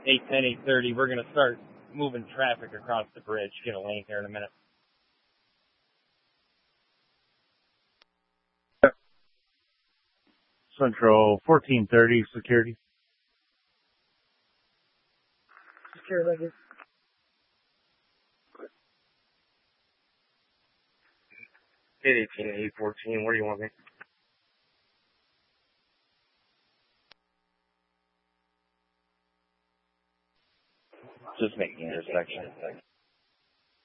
8:10, 8:30. We're going to start moving traffic across the bridge. Get a lane here in a minute. Central 1430 security. Security. 818, 814, where do you want me? Just making intersection.